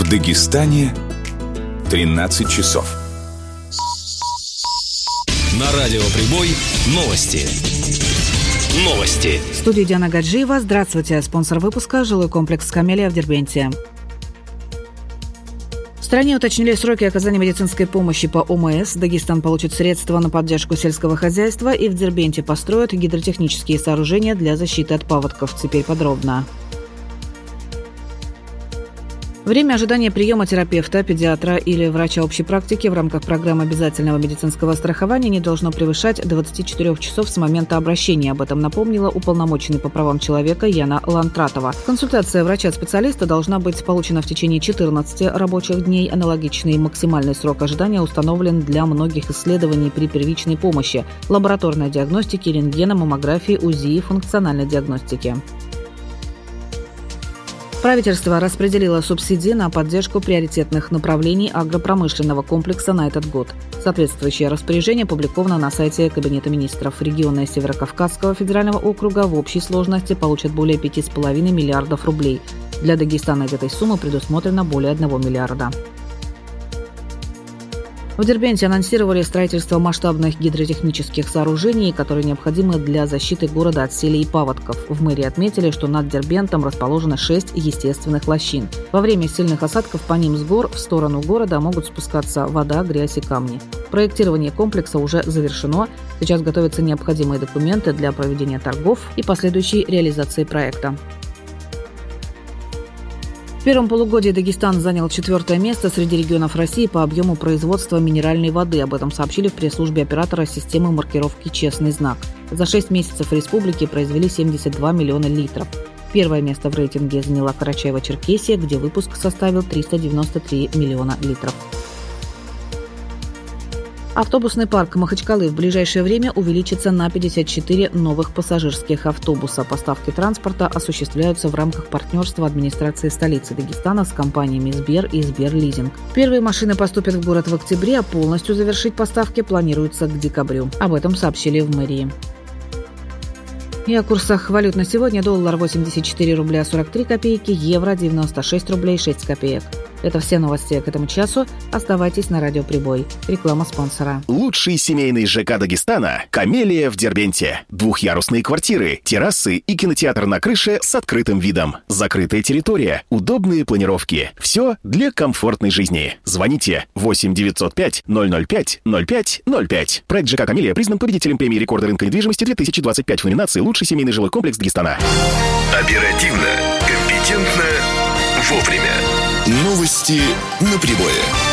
В Дагестане 13 часов. На радио «Прибой» новости. Новости. В студии Диана Гаджиева. Здравствуйте. Спонсор выпуска – жилой комплекс «Камелия» в Дербенте. В стране уточнили сроки оказания медицинской помощи по ОМС. Дагестан получит средства на поддержку сельского хозяйства, и в Дербенте построят гидротехнические сооружения для защиты от паводков. Теперь подробно. Время ожидания приема терапевта, педиатра или врача общей практики в рамках программы обязательного медицинского страхования не должно превышать 24 часов с момента обращения. Об этом напомнила уполномоченный по правам человека Яна Лантратова. Консультация врача-специалиста должна быть получена в течение 14 рабочих дней. Аналогичный максимальный срок ожидания установлен для многих исследований при первичной помощи, лабораторной диагностике, рентгена, маммографии, УЗИ и функциональной диагностике. Правительство распределило субсидии на поддержку приоритетных направлений агропромышленного комплекса на этот год. Соответствующее распоряжение опубликовано на сайте Кабинета министров. Регионы Северокавказского федерального округа в общей сложности получат более 5,5 миллиардов рублей. Для Дагестана из этой суммы предусмотрено более 1 миллиарда. В Дербенте анонсировали строительство масштабных гидротехнических сооружений, которые необходимы для защиты города от сели и паводков. В мэрии отметили, что над Дербентом расположено 6 естественных лощин. Во время сильных осадков по ним с гор в сторону города могут спускаться вода, грязь и камни. Проектирование комплекса уже завершено. Сейчас готовятся необходимые документы для проведения торгов и последующей реализации проекта. В первом полугодии Дагестан занял 4-е место среди регионов России по объему производства минеральной воды. Об этом сообщили в пресс-службе оператора системы маркировки «Честный знак». За 6 месяцев республики произвели 72 миллиона литров. Первое место в рейтинге заняла Карачаево-Черкесия, где выпуск составил 393 миллиона литров. Автобусный парк Махачкалы в ближайшее время увеличится на 54 новых пассажирских автобуса. Поставки транспорта осуществляются в рамках партнерства администрации столицы Дагестана с компаниями Сбер и Сберлизинг. Первые машины поступят в город в октябре, а полностью завершить поставки планируется к декабрю. Об этом сообщили в мэрии. И о курсах валют на сегодня. Доллар 84 рубля 43 копейки, евро 96 рублей 6 копеек. Это все новости к этому часу. Оставайтесь на радио «Прибой». Реклама спонсора. Лучший семейный ЖК Дагестана – «Камелия» в Дербенте. Двухъярусные квартиры, террасы и кинотеатр на крыше с открытым видом. Закрытая территория, удобные планировки. Все для комфортной жизни. Звоните 8 905 005 05 05. Проект ЖК «Камелия» признан победителем премии рекорда рынка недвижимости 2025 в номинации «Лучший семейный жилой комплекс Дагестана». Оперативно, компетентно, вовремя. Новости на Прибое.